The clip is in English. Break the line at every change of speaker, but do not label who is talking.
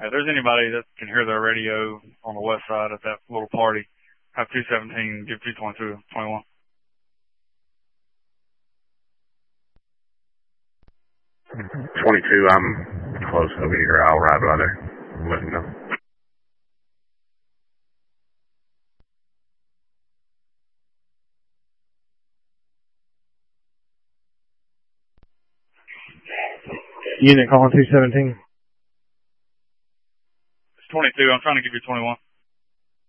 If there's anybody that can hear their radio on the west side at that little party, have 217, give 222, 21.
I'm close over here. I'll ride by there. Let me know.
Unit calling 217.
It's 22. I'm trying to give you 21.